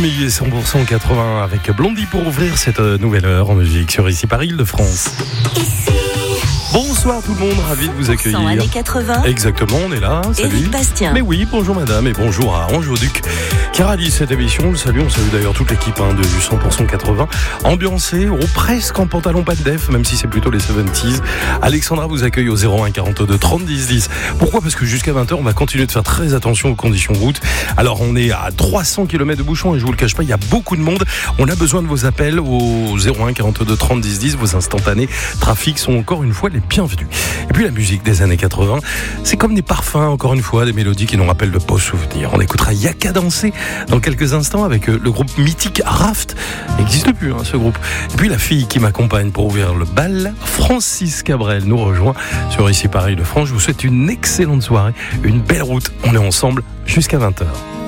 Camille 100% 80 avec Blondie pour ouvrir cette nouvelle heure en musique sur Ici Paris Île-de-France. Bonsoir tout le monde, ravi de vous accueillir. Années 80. Exactement, on est là. Salut. Éric Bastien. Mais oui, bonjour madame et bonjour à Ange Auduc qui réalise cette émission. On salue d'ailleurs toute l'équipe de 100% 80. Ambiancée, presque en pantalon pas de def, même si c'est plutôt les 70s. Alexandra vous accueille au 01 42 30 10 10. Pourquoi ? Parce que jusqu'à 20h, on va continuer de faire très attention aux conditions route. Alors on est à 300 km de bouchons et je vous le cache pas, il y a beaucoup de monde. On a besoin de vos appels au 01 42 30 10 10. Vos instantanés trafic sont encore une fois les bienvenus. Et puis la musique des années 80, c'est comme des parfums, encore une fois, des mélodies qui nous rappellent de beaux souvenirs. On écoutera Yaka danser dans quelques instants avec le groupe mythique Raft. Il n'existe plus ce groupe. Et puis la fille qui m'accompagne pour ouvrir le bal, Francis Cabrel, nous rejoint sur Ici Paris Île-de-France. Je vous souhaite une excellente soirée, une belle route. On est ensemble jusqu'à 20h.